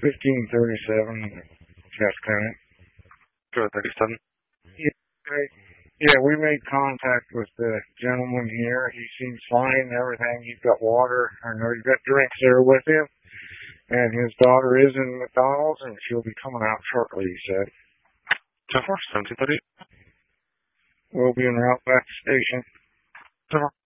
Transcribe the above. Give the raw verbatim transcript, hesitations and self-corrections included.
fifteen thirty-seven, Cass County. Go thirty-seven. Yeah, right. Yeah, we made contact with the gentleman here. He seems fine and everything. He's got water, I know he's got drinks there with him. And his daughter is in McDonald's, and she'll be coming out shortly, he said. ten four, seventeen thirty. We'll be en route back to the station. ten four.